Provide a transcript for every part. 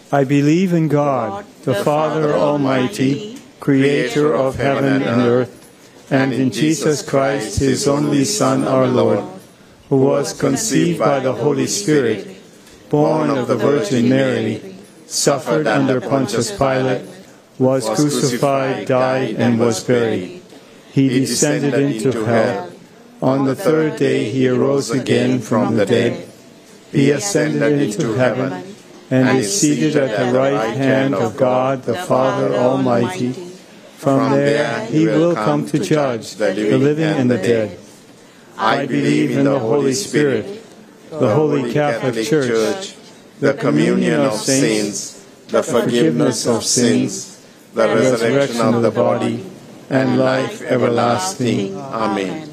I believe in God, the Father Almighty, creator of heaven and earth, and in Jesus Christ, his only Son, our Lord, who was conceived by the Holy Spirit, born of the Virgin Mary, suffered under Pontius Pilate, was crucified, died, and was buried. He descended into hell. On the third day he arose again from the dead. He ascended into heaven, and is seated at the right hand of God, the Father Almighty. From there he will come to judge the living and the dead. I believe in the Holy Spirit, the Holy Catholic Church, the communion of saints, the forgiveness of sins, the resurrection of the body, and life everlasting. Amen.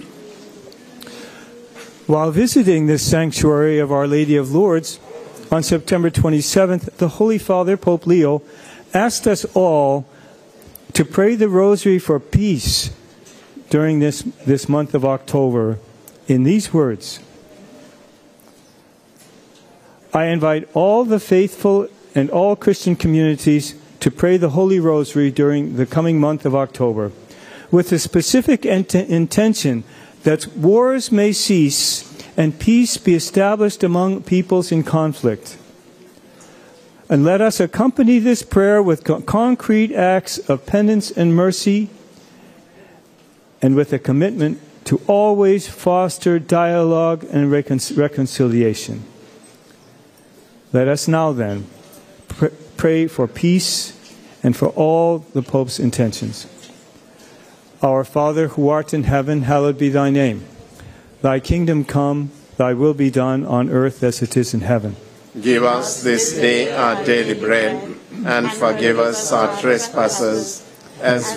While visiting this sanctuary of Our Lady of Lourdes on September 27th, the Holy Father, Pope Leo, asked us all to pray the Rosary for peace during this month of October in these words: I invite all the faithful and all Christian communities to pray the Holy Rosary during the coming month of October, with the specific intention that wars may cease and peace be established among peoples in conflict. And let us accompany this prayer with concrete acts of penance and mercy, and with a commitment to always foster dialogue and reconciliation. Let us now then pray for peace and for all the Pope's intentions. Our Father, who art in heaven, hallowed be thy name. Thy kingdom come, thy will be done on earth as it is in heaven. Give us this day our daily bread, and forgive us our trespasses, as